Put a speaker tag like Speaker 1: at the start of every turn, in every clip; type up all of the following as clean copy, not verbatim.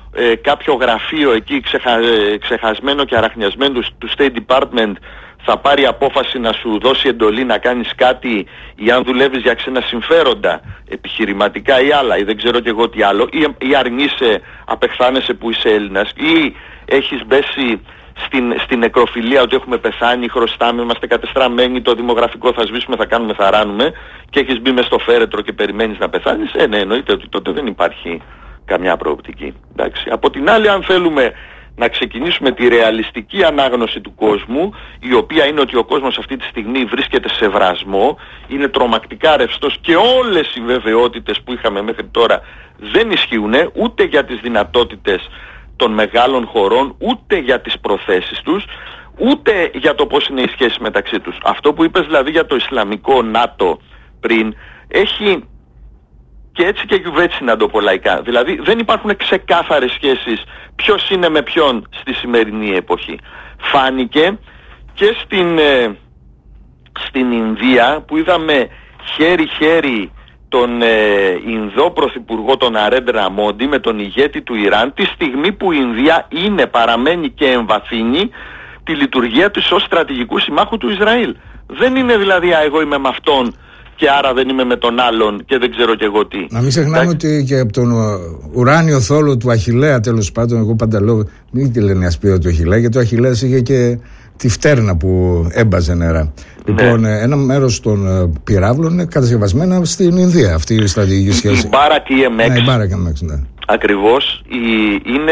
Speaker 1: κάποιο γραφείο εκεί ξεχασμένο και αραχνιασμένο του State Department θα πάρει απόφαση να σου δώσει εντολή να κάνεις κάτι, ή αν δουλεύεις για ξένα συμφέροντα, επιχειρηματικά ή άλλα, ή δεν ξέρω και εγώ τι άλλο, ή αρνείσαι, απεχθάνεσαι που είσαι Έλληνας, ή έχεις μπέσει στην νεκροφιλία ότι έχουμε πεθάνει, χρωστάμε, είμαστε κατεστραμμένοι, το δημογραφικό θα σβήσουμε, θα κάνουμε, θα ράνουμε, και έχεις μπει μες στο φέρετρο και περιμένεις να πεθάνεις, ναι, εννοείται ότι τότε δεν υπάρχει καμιά προοπτική. Εντάξει. Από την άλλη, αν θέλουμε να ξεκινήσουμε τη ρεαλιστική ανάγνωση του κόσμου, η οποία είναι ότι ο κόσμος αυτή τη στιγμή βρίσκεται σε βρασμό, είναι τρομακτικά ρευστός και όλες οι βεβαιότητες που είχαμε μέχρι τώρα δεν ισχύουν ούτε για τις δυνατότητες των μεγάλων χωρών, ούτε για τις προθέσεις τους, ούτε για το πώς είναι οι σχέσεις μεταξύ τους. Αυτό που είπες δηλαδή για το Ισλαμικό ΝΑΤΟ πριν, έχει και έτσι και γιουβέτσι, να το πω λαϊκά. Δηλαδή δεν υπάρχουν ξεκάθαρες σχέσεις ποιος είναι με ποιον στη σημερινή εποχή. Φάνηκε και στην Ινδία που είδαμε χέρι-χέρι τον Ινδό Πρωθυπουργό, τον Ναρέντρα Μόντι, με τον ηγέτη του Ιράν, τη στιγμή που η Ινδία παραμένει και εμβαθύνει τη λειτουργία της ως στρατηγικού συμμάχου του Ισραήλ. Δεν είναι δηλαδή εγώ είμαι με αυτόν και άρα δεν είμαι με τον άλλον και δεν ξέρω και εγώ τι. Να μην ξεχνάμε ότι και από τον ουράνιο θόλο του Αχιλλέα, τέλος πάντων, εγώ πάντα λέω, μην τη λένε ασπίδα του Αχιλλέα, γιατί ο Αχιλλέας είχε και τη φτέρνα που έμπαζε νερά. Ναι. Λοιπόν, ένα μέρος των πυράβλων είναι κατασκευασμένα στην Ινδία, αυτή η στρατηγική σχέση. Η Μπάρακ EMX. Ναι, η Μπάρακ EMX, ναι. Ακριβώς. Είναι...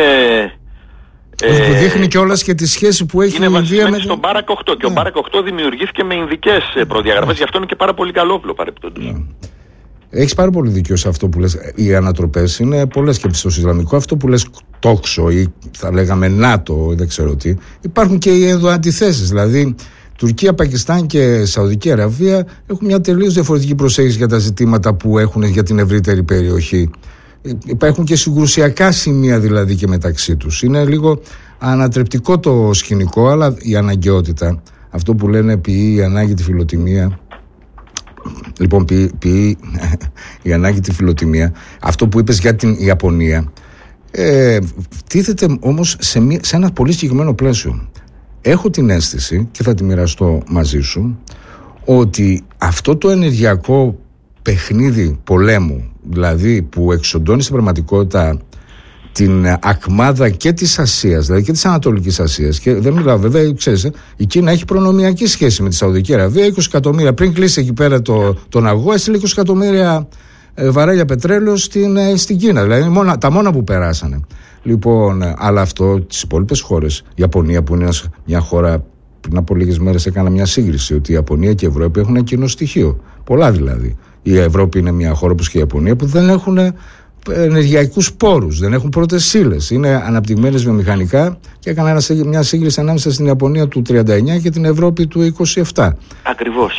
Speaker 1: που δείχνει κιόλας και τη σχέση που έχει η Ινδία με τον Μπάρακ 8. Και ο Μπάρακ 8 δημιουργήθηκε με ινδικές προδιαγραφές, γι' αυτό είναι και πάρα πολύ καλό όπλο παρεπιπτόντως. Ναι. Έχεις πάρα πολύ δίκιο σε αυτό που λες. Οι ανατροπές είναι πολλές και στο Ισλαμικό. Αυτό που λες τόξο ή θα λέγαμε ΝΑΤΟ, δεν ξέρω τι. Υπάρχουν και οι ενδοαντιθέσεις. Δηλαδή, Τουρκία, Πακιστάν και Σαουδική Αραβία έχουν μια τελείως διαφορετική προσέγγιση για τα ζητήματα που έχουν για την ευρύτερη περιοχή. Υπάρχουν και συγκρουσιακά σημεία δηλαδή και μεταξύ τους. Είναι λίγο ανατρεπτικό το σκηνικό, αλλά η αναγκαιότητα, αυτό που λένε ποιεί η ανάγκη τη φιλοτιμία. Λοιπόν, ποιεί η ανάγκη τη φιλοτιμία, αυτό που είπες για την Ιαπωνία, τίθεται όμως σε ένα πολύ συγκεκριμένο πλαίσιο. Έχω την αίσθηση, και θα τη μοιραστώ μαζί σου, ότι αυτό το ενεργειακό παιχνίδι πολέμου, δηλαδή που εξοντώνει στην πραγματικότητα την ακμάδα και της Ασίας, δηλαδή και της Ανατολικής Ασίας, και δεν μιλάω βέβαια, ξέρεις, η Κίνα έχει προνομιακή σχέση με τη Σαουδική Αραβία, 20 εκατομμύρια, πριν κλείσει εκεί πέρα τον αγώ, έστειλε 20 εκατομμύρια βαρέλια πετρέλαιο στην Κίνα, δηλαδή τα μόνα που περάσανε. Λοιπόν, αλλά αυτό τις υπόλοιπες χώρες, η Ιαπωνία που είναι μια χώρα, πριν από λίγες μέρες έκανα μια σύγκριση ότι η Ιαπωνία και η Ευρώπη έχουν ένα κοινό στοιχείο, πολλά δηλαδή. Η Ευρώπη είναι μια χώρα όπως και η Ιαπωνία που δεν έχουν ενεργειακούς πόρους, δεν έχουν πρώτες ύλες, είναι αναπτυγμένες βιομηχανικά, και έκανα μια σύγκριση ανάμεσα στην Ιαπωνία του 39 και την Ευρώπη του 27. Ακριβώς.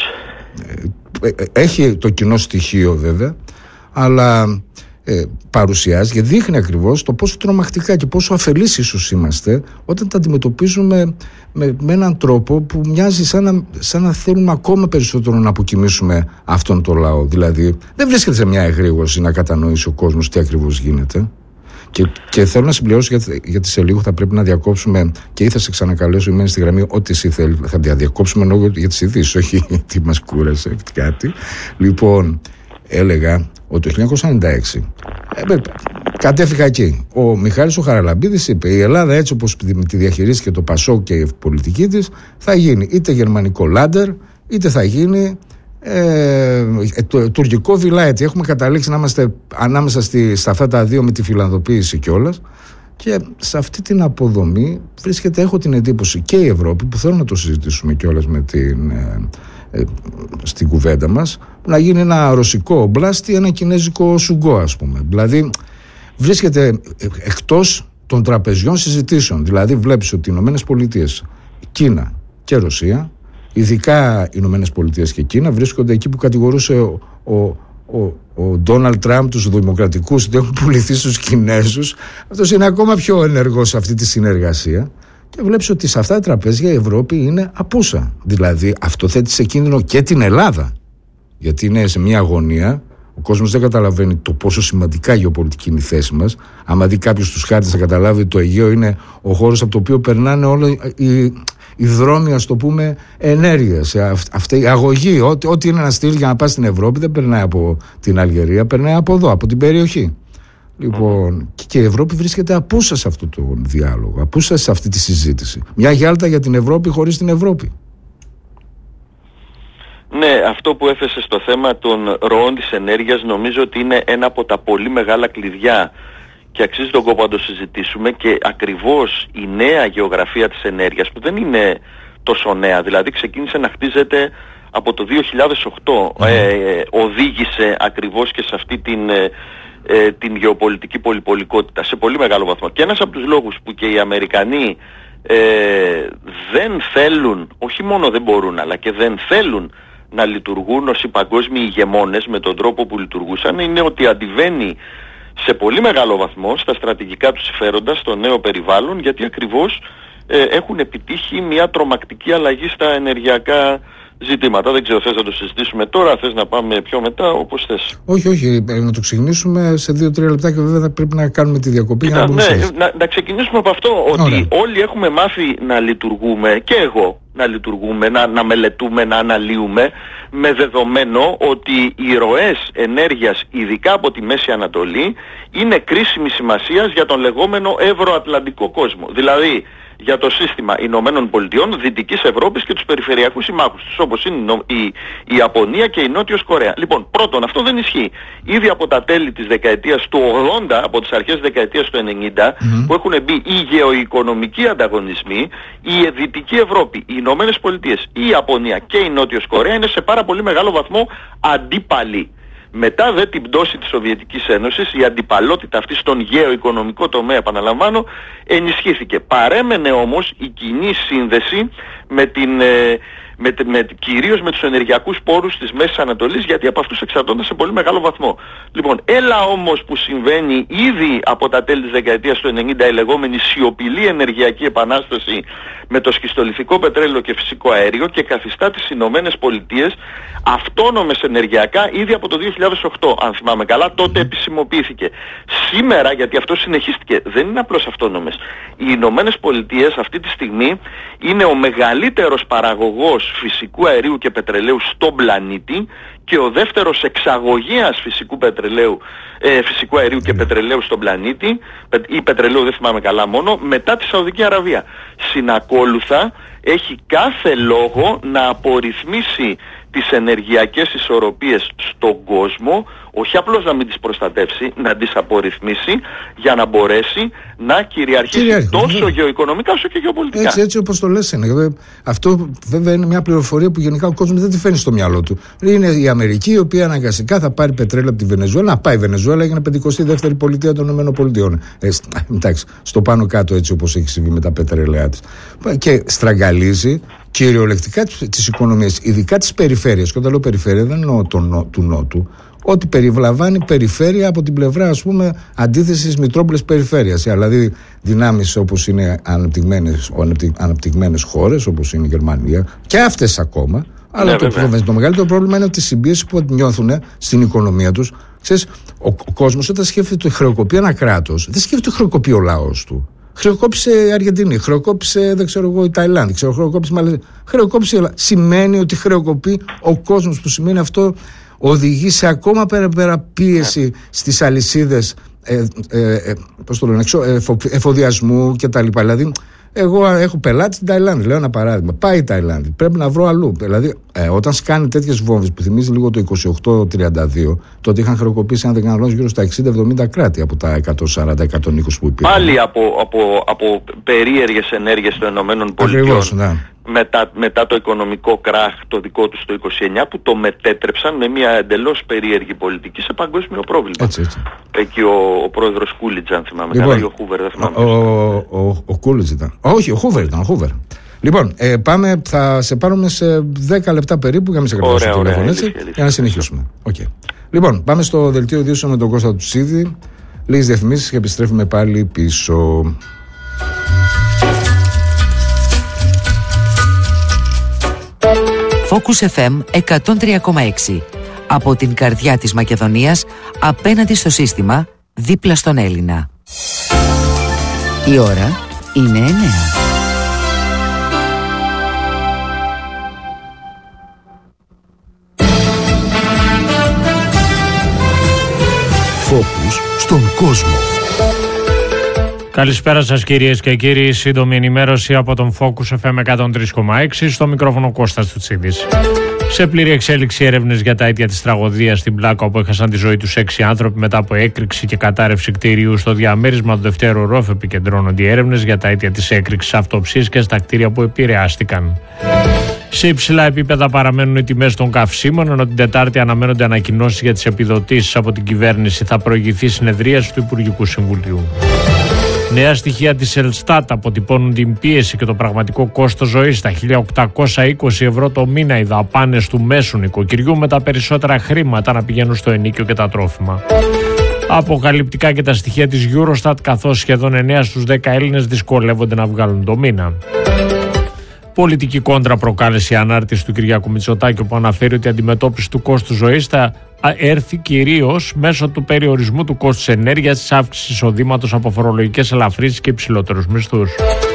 Speaker 1: Έχει το κοινό στοιχείο βέβαια, αλλά παρουσιάζει και δείχνει ακριβώς το πόσο τρομακτικά και πόσο αφελείς ίσως είμαστε όταν τα αντιμετωπίζουμε με έναν τρόπο που μοιάζει σαν να θέλουμε ακόμα περισσότερο να αποκοιμήσουμε αυτόν τον λαό. Δηλαδή δεν βρίσκεται σε μια εγρήγορση να κατανοήσει ο κόσμος τι ακριβώς γίνεται. Και θέλω να συμπληρώσω, γιατί σε λίγο θα πρέπει να διακόψουμε, και ή θα σε ξανακαλέσω, μένει στη γραμμή, ό,τι εσύ θέλει. Θα διακόψουμε εννοώ για τις ειδήσεις, όχι τι μας κούρασε κάτι. Λοιπόν, έλεγα ότι το 1996 κατέφυγα εκεί. Ο Μιχάλης ο Χαραλαμπίδης είπε: η Ελλάδα, έτσι όπως τη διαχειρίστηκε το ΠΑΣΟΚ και η πολιτική της, θα γίνει είτε γερμανικό Λάντερ, είτε θα γίνει τουρκικό Βιλάιτι. Έχουμε καταλήξει να είμαστε ανάμεσα στα αυτά τα δύο, με τη φιλανδοποίηση κιόλας. Και σε αυτή την αποδομή βρίσκεται, έχω την εντύπωση, και η Ευρώπη, που θέλω να το συζητήσουμε κιόλας στην κουβέντα μας, να γίνει ένα ρωσικό μπλάστι, ένα κινέζικο σουγκό, ας πούμε. Δηλαδή βρίσκεται εκτός των τραπεζιών συζητήσεων. Δηλαδή βλέπεις ότι οι Ηνωμένες Πολιτείες, Κίνα και Ρωσία, ειδικά οι Ηνωμένες Πολιτείες και Κίνα, βρίσκονται εκεί που κατηγορούσε ο Ντόναλντ Τραμπ τους δημοκρατικούς ότι έχουν πουληθεί στους Κινέζους. Αυτός είναι ακόμα πιο ενεργός σε αυτή τη συνεργασία. Και βλέπεις ότι σε αυτά τα τραπέζια η Ευρώπη είναι απούσα. Δηλαδή αυτό θέτει σε κίνδυνο και την Ελλάδα. Γιατί είναι σε μια αγωνία Ο κόσμος δεν καταλαβαίνει το πόσο σημαντικά γεωπολιτική είναι η θέση μας. Άμα δει κάποιος τους χάρτες θα καταλάβει ότι το Αιγαίο είναι ο χώρος από το οποίο περνάνε όλα οι δρόμοι, ας το πούμε, ενέργειας. Αυτή η αγωγή, ό,τι είναι να στείλει για να πάει στην Ευρώπη δεν περνάει από την Αλγερία, περνάει από εδώ, από την περιοχή. Λοιπόν, και η Ευρώπη βρίσκεται απούσα σε αυτό το διάλογο, απούσα σε αυτή τη συζήτηση. Μια Γιάλτα για την Ευρώπη χωρίς την Ευρώπη.
Speaker 2: Ναι, αυτό που έθεσε στο θέμα των ροών της ενέργειας νομίζω ότι είναι ένα από τα πολύ μεγάλα κλειδιά και αξίζει τον κόπο να το συζητήσουμε, και ακριβώς η νέα γεωγραφία της ενέργειας, που δεν είναι τόσο νέα, δηλαδή ξεκίνησε να χτίζεται από το 2008, οδήγησε ακριβώς και σε αυτή την γεωπολιτική πολυπολικότητα σε πολύ μεγάλο βαθμό. Και ένας από τους λόγους που και οι Αμερικανοί δεν θέλουν, όχι μόνο δεν μπορούν, αλλά και δεν θέλουν να λειτουργούν ως οι παγκόσμιοι ηγεμόνες με τον τρόπο που λειτουργούσαν, είναι ότι αντιβαίνει σε πολύ μεγάλο βαθμό στα στρατηγικά τους συμφέροντα, στο νέο περιβάλλον, γιατί ακριβώς έχουν επιτύχει μια τρομακτική αλλαγή στα ενεργειακά ζητήματα. Δεν ξέρω, θες να το συζητήσουμε τώρα, θες να πάμε πιο μετά, όπως θες?
Speaker 1: Όχι, να το ξεκινήσουμε σε 2-3 λεπτά και βέβαια θα πρέπει να κάνουμε τη διακοπή.
Speaker 2: Κοίτα, να ξεκινήσουμε από αυτό, ότι όλοι έχουμε μάθει να λειτουργούμε, και εγώ να λειτουργούμε, να μελετούμε, να αναλύουμε, με δεδομένο ότι οι ροές ενέργειας, ειδικά από τη Μέση Ανατολή, είναι κρίσιμη σημασίας για τον λεγόμενο ευρωατλαντικό κόσμο. Δηλαδή για το σύστημα Ηνωμένων Πολιτειών, Δυτικής Ευρώπης και τους περιφερειακούς συμμάχους τους, όπως είναι η Ιαπωνία και η Νότιος Κορέα. Λοιπόν, πρώτον, αυτό δεν ισχύει. Ήδη από τα τέλη της δεκαετίας του 80, από τις αρχές της δεκαετίας του 90, που έχουν μπει οι γεωοικονομικοί ανταγωνισμοί, η Δυτική Ευρώπη, οι Ηνωμένες Πολιτείες, η Ιαπωνία και η Νότιος Κορέα είναι σε πάρα πολύ μεγάλο βαθμό αντίπαλοι. Μετά δε την πτώση της Σοβιετικής Ένωσης, η αντιπαλότητα αυτή στον γεωοικονομικό τομέα, επαναλαμβάνω, ενισχύθηκε. Παρέμενε όμως η κοινή σύνδεση κυρίως με τους ενεργειακούς πόρους της Μέσης Ανατολής, γιατί από αυτούς εξαρτώνται σε πολύ μεγάλο βαθμό. Λοιπόν, έλα όμως που συμβαίνει ήδη από τα τέλη της δεκαετίας του 90 η λεγόμενη σιωπηλή ενεργειακή επανάσταση με το σχιστολιθικό πετρέλαιο και φυσικό αέριο, και καθιστά τις Ηνωμένες Πολιτείες αυτόνομες ενεργειακά ήδη από το 2008, αν θυμάμαι καλά, τότε επισημοποιήθηκε. Σήμερα, γιατί αυτό συνεχίστηκε, δεν είναι απλώς αυτόνομες. Οι Ηνωμένες Πολιτείες αυτή τη στιγμή είναι ο μεγαλύτερος παραγωγός φυσικού αερίου και πετρελαίου στον πλανήτη και ο δεύτερος εξαγωγέας φυσικού αερίου και πετρελαίου στον πλανήτη, ή πετρελαίου δεν θυμάμαι καλά μόνο, μετά τη Σαουδική Αραβία. Συνακόλουθα έχει κάθε λόγο να απορριθμίσει τις ενεργειακές ισορροπίες στον κόσμο, όχι απλώς να μην τις προστατεύσει, να τις απορριθμίσει για να μπορέσει να κυριαρχήσει τόσο γεωοικονομικά όσο και γεωπολιτικά.
Speaker 1: Έτσι όπως το λες είναι. Αυτό βέβαια είναι μια πληροφορία που γενικά ο κόσμος δεν τη φέρνει στο μυαλό του. Είναι η Αμερική, η οποία αναγκαστικά θα πάρει πετρέλαιο από τη Βενεζουέλα. Να πάει η Βενεζουέλα, έγινε 52η πολιτεία των ΗΠΑ. Εντάξει, στο πάνω κάτω έτσι όπως έχει συμβεί με τα πετρέλαιά της. Και στραγγαλίζει κυριολεκτικά τις οικονομίες, ειδικά τις περιφέρειες. Και όταν λέω περιφέρεια δεν εννοώ του Νότου. Ό,τι περιλαμβάνει περιφέρεια από την πλευρά, ας πούμε, αντίθεσης Μητρόπολης περιφέρειας. Δηλαδή δυνάμεις όπως είναι αναπτυγμένες χώρες, όπως είναι η Γερμανία, και αυτές ακόμα. Αλλά το μεγαλύτερο πρόβλημα είναι ότι η συμπίεση που νιώθουν στην οικονομία τους. Ξέρεις, ο κόσμος όταν σκέφτεται ότι χρεοκοπεί ένα κράτος, δεν σκέφτεται ότι χρεοκοπεί ο λαός του. Χρεοκόπησε η Αργεντινή, χρεοκόπησε δεν ξέρω εγώ η Ταϊλάνδη, χρεοκόπησε η Μαλαισία. Χρεοκόπησε η Ελλάδα. Σημαίνει ότι χρεοκοπεί ο κόσμος, που σημαίνει αυτό οδηγεί σε ακόμα πέρα πίεση στις αλυσίδες εφοδιασμού κτλ. Δηλαδή, εγώ έχω πελάτη στην Ταϊλάνδη, λέω ένα παράδειγμα. Πάει η Ταϊλάνδη, πρέπει να βρω αλλού. Δηλαδή, όταν σκάνει τέτοιες βόμβες που θυμίζει λίγο το 28-32, τότε είχαν χρεοκοπήσει, αν δεν κάνω λάθος, γύρω στα 60-70 κράτη από τα 140-120 που υπήρχαν.
Speaker 2: Πάλι από περίεργες ενέργειες των ΗΠΑ.
Speaker 1: Ακριβώς, ναι.
Speaker 2: Μετά το οικονομικό κράχ το δικό τους το 29, που το μετέτρεψαν με μια εντελώς περίεργη πολιτική σε παγκόσμιο πρόβλημα. Έτσι. Εκεί ο πρόεδρος Κούλιτζ, αν θυμάμαι καλά, ή ο Χούβερ, δεν θυμάμαι.
Speaker 1: Ο Κούλιτζ ήταν. Όχι, ο Χούβερ ήταν. Λοιπόν, πάμε, θα σε πάρουμε σε 10 λεπτά περίπου, για να μην σε κρατήσω το τηλέφωνο, έτσι, για να συνεχίσουμε. Okay. Λοιπόν, πάμε στο δελτίο ειδήσεων με τον Κώστα Τουσίδη. Λίγες διαφημίσεις και επιστρέφουμε πάλι πίσω.
Speaker 3: Focus FM 103,6. Από την καρδιά της Μακεδονίας, απέναντι στο σύστημα, δίπλα στον Έλληνα. Η ώρα είναι 9.
Speaker 4: Φόκους στον κόσμο.
Speaker 5: Καλησπέρα σας κυρίες και κύριοι, σύντομη ενημέρωση από τον Focus FM 103,6, στο μικρόφωνο Κώστας Τουτσίδης. Σε πλήρη εξέλιξη έρευνες για τα αίτια της τραγωδίας στην Πλάκα, όπου έχασαν τη ζωή τους 6 άνθρωποι μετά από έκρηξη και κατάρρευση κτηρίου στο διαμέρισμα του δευτέρου ορόφου, επικεντρώνονται οι έρευνες για τα αίτια της έκρηξης, αυτοψίας και στα κτίρια που επηρεάστηκαν. Σε υψηλά επίπεδα παραμένουν οι τιμές των καυσίμων, ενώ την Τετάρτη αναμένονται ανακοινώσεις για τις επιδοτήσεις από την κυβέρνηση. Θα προηγηθεί συνεδρίαση του Υπουργικού Συμβουλίου. Νέα στοιχεία της Ελστάτ αποτυπώνουν την πίεση και το πραγματικό κόστος ζωής στα 1.820 ευρώ το μήνα, οι δαπάνες του μέσου νοικοκυριού, με τα περισσότερα χρήματα να πηγαίνουν στο ενοίκιο και τα τρόφιμα. Αποκαλυπτικά και τα στοιχεία της Eurostat, καθώς σχεδόν 9 στους 10 Έλληνες δυσκολεύονται να βγάλουν το μήνα. Πολιτική κόντρα προκάλεσε η ανάρτηση του Κυριάκου Μητσοτάκη, που αναφέρει ότι η αντιμετώπιση του κόστου ζωής θα έρθει κυρίως μέσω του περιορισμού του κόστους ενέργειας, της αύξησης εισοδήματος από φορολογικές ελαφρύνσεις και υψηλότερους μισθούς.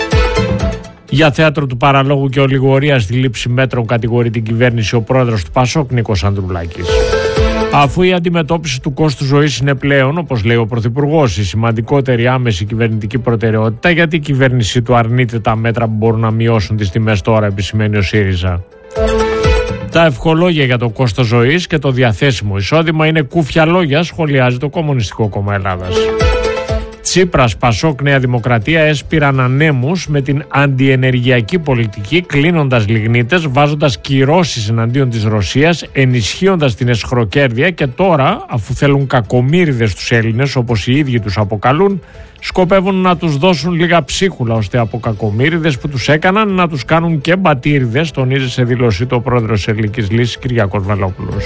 Speaker 5: Για θέατρο του παραλόγου και ολιγορία στη λήψη μέτρων κατηγορεί την κυβέρνηση ο πρόεδρος του ΠΑΣΟΚ, Νίκος Ανδρουλάκης. Αφού η αντιμετώπιση του κόστου ζωής είναι πλέον, όπως λέει ο Πρωθυπουργός, η σημαντικότερη άμεση κυβερνητική προτεραιότητα, γιατί η κυβέρνησή του αρνείται τα μέτρα που μπορούν να μειώσουν τις τιμές τώρα, επισημαίνει ο ΣΥΡΙΖΑ. Τα ευχολόγια για το κόστος ζωής και το διαθέσιμο εισόδημα είναι κούφια λόγια, σχολιάζει το Κομμουνιστικό Κόμμα Ελλάδας. Τσίπρας, Πασόκ, Νέα Δημοκρατία έσπηραν ανέμους με την αντιενεργειακή πολιτική, κλείνοντας λιγνίτες, βάζοντας κυρώσεις εναντίον της Ρωσίας, ενισχύοντας την εσχροκέρδεια, και τώρα, αφού θέλουν κακομοίριδες τους Έλληνες, όπως οι ίδιοι τους αποκαλούν, σκοπεύουν να τους δώσουν λίγα ψίχουλα, ώστε από κακομοίριδες που τους έκαναν να τους κάνουν και μπατήριδες, τονίζει σε δήλωσή του ο πρόεδρος της Ελληνικής Λύσης, Κυριάκος Βελόπουλος.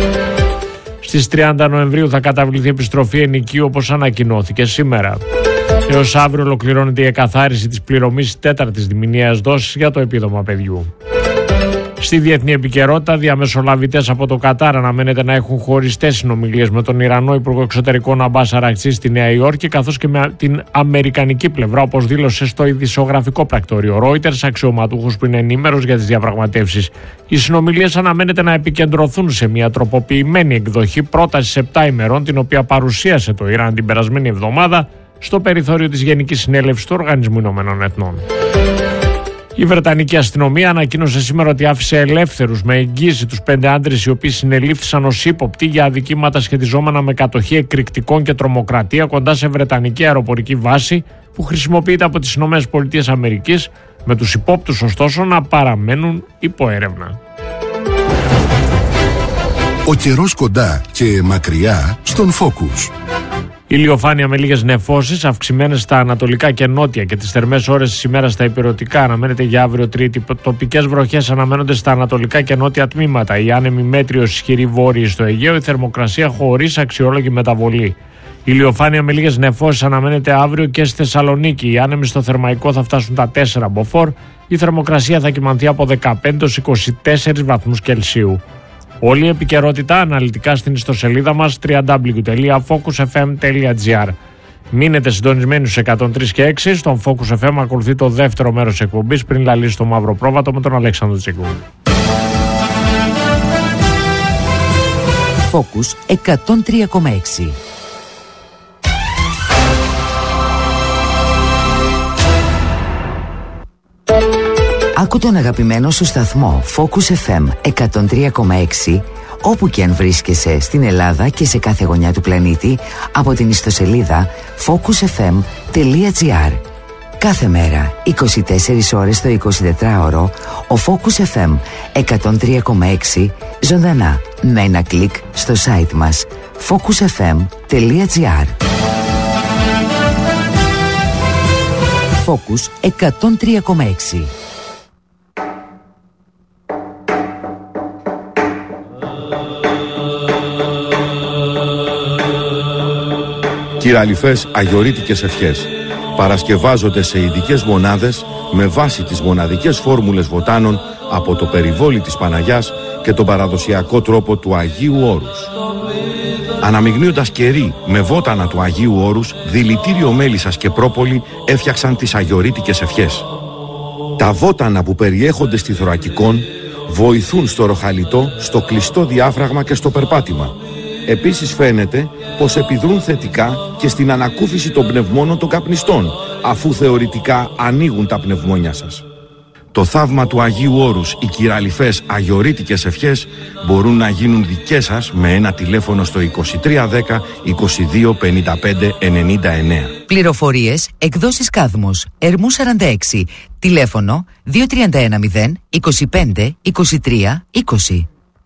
Speaker 5: Στις 30 Νοεμβρίου θα καταβληθεί επιστροφή ενοικίου, όπως ανακοινώθηκε σήμερα. Έως αύριο ολοκληρώνεται η εκαθάριση της πληρωμής τέταρτης διμηνιαίας δόσης για το επίδομα παιδιού. Στη διεθνή επικαιρότητα, διαμεσολαβητές από το Κατάρ αναμένεται να έχουν χωριστές συνομιλίες με τον Ιρανό Υπουργό Εξωτερικών Αμπάς Αραχτζή στη Νέα Υόρκη, καθώς και με την αμερικανική πλευρά, όπως δήλωσε στο ειδησιογραφικό πρακτορείο Reuters αξιωματούχος που είναι ενήμερος για τις διαπραγματεύσεις. Οι συνομιλίες αναμένεται να επικεντρωθούν σε μια τροποποιημένη εκδοχή πρότασης 7 ημερών, την οποία παρουσίασε το Ιράν την περασμένη εβδομάδα στο περιθώριο της Γενικής Συνέλευσης του Οργανισμού Ηνωμένων Εθνών. Η Βρετανική αστυνομία ανακοίνωσε σήμερα ότι άφησε ελεύθερους με εγγύηση τους 5 άντρες οι οποίοι συνελήφθησαν ως ύποπτοι για αδικήματα σχετιζόμενα με κατοχή εκρηκτικών και τρομοκρατία κοντά σε βρετανική αεροπορική βάση που χρησιμοποιείται από τις ΗΠΑ, με τους υπόπτους ωστόσο να παραμένουν υπό έρευνα.
Speaker 4: Ο καιρός κοντά και μακριά στον Focus.
Speaker 5: Ηλιοφάνεια με λίγες νεφώσεις, αυξημένες στα ανατολικά και νότια, και τις θερμές ώρες της ημέρας στα υπηρετικά αναμένεται για αύριο Τρίτη. Τοπικές βροχές αναμένονται στα ανατολικά και νότια τμήματα. Η άνεμη μέτριος ισχυρή βόρειη στο Αιγαίο, η θερμοκρασία χωρίς αξιόλογη μεταβολή. Ηλιοφάνεια με λίγες νεφώσεις αναμένεται αύριο και στη Θεσσαλονίκη. Οι άνεμοι στο Θερμαϊκό θα φτάσουν τα 4 μποφόρ. Η θερμοκρασία θα κυμανθεί από 15 έως 24 βαθμούς Κελσίου. Όλη η επικαιρότητα αναλυτικά στην ιστοσελίδα μας www.focusfm.gr. Μείνετε συντονισμένοι στους 103 και 6. Στον Focus FM ακολουθεί το δεύτερο μέρος της εκπομπής πριν λαλήσει το μαύρο πρόβατο με τον Αλέξανδρο Τσίγκου.
Speaker 3: Focus 103,6. Άκου τον αγαπημένο σου σταθμό Focus FM 103,6 όπου και αν βρίσκεσαι στην Ελλάδα και σε κάθε γωνιά του πλανήτη από την ιστοσελίδα focusfm.gr. Κάθε μέρα, 24 ώρες το 24ωρο, ο Focus FM 103,6 ζωντανά με ένα κλικ στο site μας focusfm.gr. Focus 103,6.
Speaker 6: Κυραλιφές αγιορείτικες ευχές παρασκευάζονται σε ειδικές μονάδες με βάση τις μοναδικές φόρμουλες βοτάνων από το περιβόλι της Παναγιάς και τον παραδοσιακό τρόπο του Αγίου Όρους. Αναμειγνύοντας κερί με βότανα του Αγίου Όρους, δηλητήριο μέλισσας και πρόπολη έφτιαξαν τις αγιορείτικες ευχές. Τα βότανα που περιέχονται στη θωρακικόν βοηθούν στο ροχαλιτό, στο κλειστό διάφραγμα και στο περπάτημα. Επίσης φαίνεται πως επιδρούν θετικά και στην ανακούφιση των πνευμόνων των καπνιστών, αφού θεωρητικά ανοίγουν τα πνευμόνια σας. Το θαύμα του Αγίου Όρους, οι κυραλιφές αγιορείτικες ευχές μπορούν να γίνουν δικές σας με ένα τηλέφωνο στο 2310 22 55 99.
Speaker 3: Πληροφορίες, εκδόσεις Κάδμος, Ερμού 46, τηλέφωνο 2310 25 23 20.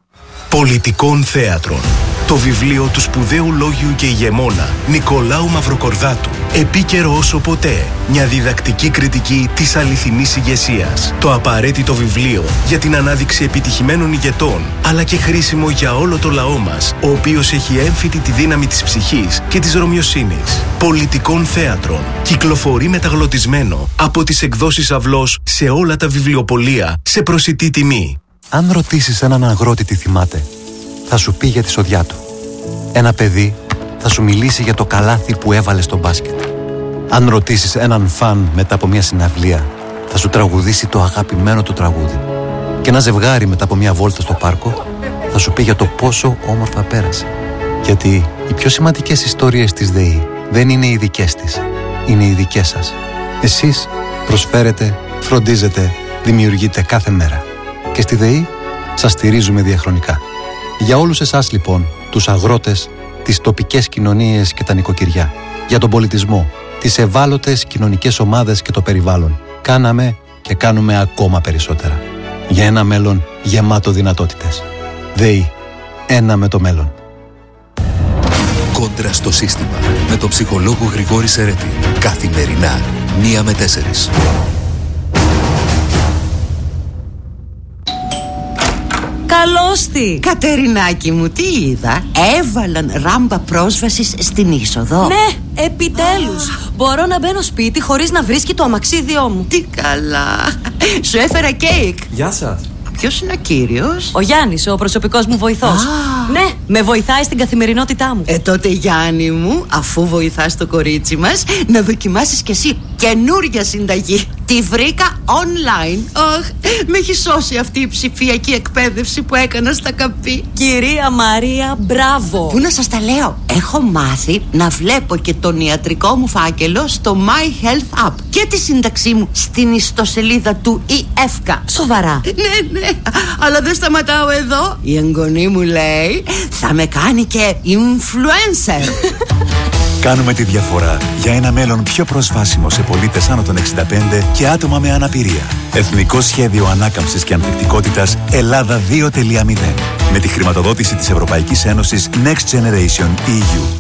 Speaker 7: Πολιτικών Θέατρων. Το βιβλίο του σπουδαίου λόγιου και ηγεμόνα Νικολάου Μαυροκορδάτου. Επίκαιρο όσο ποτέ. Μια διδακτική κριτική της αληθινής ηγεσίας. Το απαραίτητο βιβλίο για την ανάδειξη επιτυχημένων ηγετών, αλλά και χρήσιμο για όλο το λαό μας, ο οποίος έχει έμφυτη τη δύναμη της ψυχής και της ρωμιοσύνης. Πολιτικών Θέατρων. Κυκλοφορεί μεταγλωτισμένο από τις εκδόσεις Αυλός σε όλα τα βιβλιοπωλεία σε προσιτή τιμή.
Speaker 8: Αν ρωτήσεις έναν αγρότη τι θυμάται, θα σου πει για τη σοδιά του. Ένα παιδί θα σου μιλήσει για το καλάθι που έβαλε στο μπάσκετ. Αν ρωτήσεις έναν φαν μετά από μια συναυλία, θα σου τραγουδήσει το αγαπημένο του τραγούδι. Και ένα ζευγάρι μετά από μια βόλτα στο πάρκο θα σου πει για το πόσο όμορφα πέρασε. Γιατί οι πιο σημαντικές ιστορίες της ΔΕΗ δεν είναι οι δικές της, είναι οι δικές σας. Εσείς προσφέρετε, φροντίζετε, δημιουργείτε κάθε μέρα. Και στη ΔΕΗ σας στηρίζουμε διαχρονικά. Για όλους εσάς λοιπόν, τους αγρότες, τις τοπικές κοινωνίες και τα νοικοκυριά, για τον πολιτισμό, τις ευάλωτες κοινωνικές ομάδες και το περιβάλλον, κάναμε και κάνουμε ακόμα περισσότερα. Για ένα μέλλον γεμάτο δυνατότητες. ΔΕΗ. Ένα με το μέλλον.
Speaker 9: Κόντρα στο σύστημα. Με τον ψυχολόγο Γρηγόρη Σερέτη. Καθημερινά, 1 με 4.
Speaker 10: Καλώς τη!
Speaker 11: Κατερινάκη μου, τι είδα? Έβαλαν ράμπα πρόσβασης στην είσοδο.
Speaker 10: Ναι, επιτέλους! Μπορώ να μπαίνω σπίτι χωρίς να βρίσκει το αμαξίδιό μου.
Speaker 11: Τι καλά! Σου έφερα κέικ.
Speaker 12: Γεια σας.
Speaker 11: Ποιος είναι ο κύριος?
Speaker 10: Ο Γιάννης, ο προσωπικός μου βοηθός. Ναι, με βοηθάει στην καθημερινότητά μου.
Speaker 11: Τότε Γιάννη μου, αφού βοηθάς το κορίτσι μας, να δοκιμάσεις κι εσύ καινούρια συνταγή. Τη βρήκα online. Με έχει σώσει αυτή η ψηφιακή εκπαίδευση που έκανα στα καπί.
Speaker 10: Κυρία Μαρία, μπράβο.
Speaker 11: Πού να σας τα λέω? Έχω μάθει να βλέπω και τον ιατρικό μου φάκελο στο My Health App και τη σύνταξή μου στην ιστοσελίδα του ΙΕΦΚΑ.
Speaker 10: Σοβαρά?
Speaker 11: Ναι, αλλά δεν σταματάω εδώ. Η εγγονή μου λέει θα με κάνει και influencer.
Speaker 13: Κάνουμε τη διαφορά για ένα μέλλον πιο προσβάσιμο σε πολίτες άνω των 65 και άτομα με αναπηρία. Εθνικό Σχέδιο Ανάκαμψης και Ανθεκτικότητας Ελλάδα 2.0. Με τη χρηματοδότηση της Ευρωπαϊκής Ένωσης Next Generation EU.